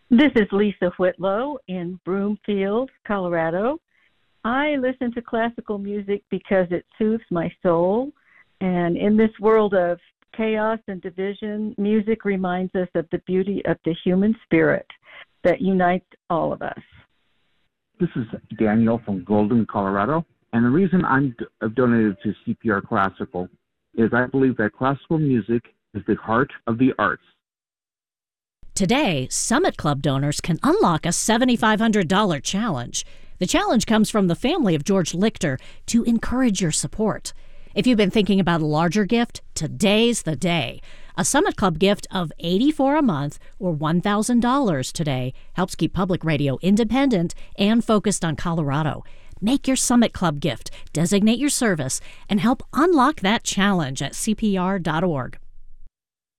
This is Lisa Whitlow in Broomfield, Colorado. I listen to classical music because it soothes my soul. And in this world of chaos and division, music reminds us of the beauty of the human spirit that unites all of us. This is Daniel from Golden, Colorado. And the reason I've donated to CPR Classical is I believe that classical music is the heart of the arts. Today, Summit Club donors can unlock a $7,500 challenge. The challenge comes from the family of George Lichter to encourage your support. If you've been thinking about a larger gift, today's the day. A Summit Club gift of $84 a month or $1,000 today helps keep public radio independent and focused on Colorado. Make your Summit Club gift, designate your service, and help unlock that challenge at CPR.org.